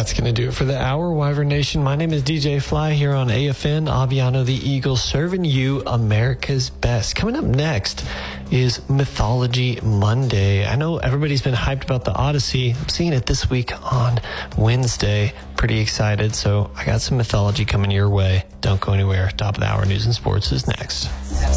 That's going to do it for the hour, Wyvern Nation. My name is DJ Fly here on AFN, Aviano the Eagle, serving you America's best. Coming up next is Mythology Monday. I know everybody's been hyped about the Odyssey. I'm seeing it this week on Wednesday. Pretty excited. So I got some mythology coming your way. Don't go anywhere. Top of the hour news and sports is next.